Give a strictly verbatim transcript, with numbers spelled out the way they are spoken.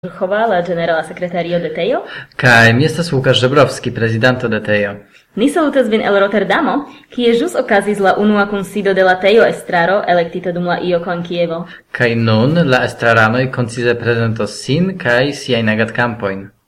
Urchova, la ĝenerala sekretario de Tejo. Kaj mi estas Łukasz Żebrowski, prezidanto de Tejo. Ni salutas vin el Rotterdamo, kie ĵus okazis la unua kunsido de la Tejo estraro elektita dum la I O K en Kievo. Kaj nun la estraranoj koncize prezentos sin kaj siajn agadkampojn.